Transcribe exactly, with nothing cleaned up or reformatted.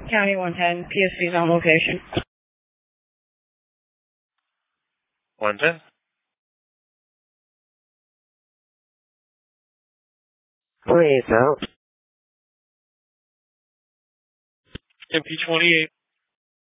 County one ten, P S C's on location. one ten. Please out. M P twenty-eight.